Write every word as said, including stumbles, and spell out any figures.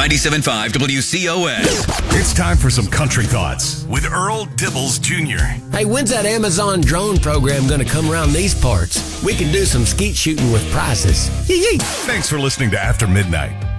ninety-seven point five W C O S. It's time for some country thoughts with Earl Dibbles Junior Hey, when's that Amazon drone program going to come around these parts? We can do some skeet shooting with prizes. Yee-yee. Thanks for listening to After Midnight.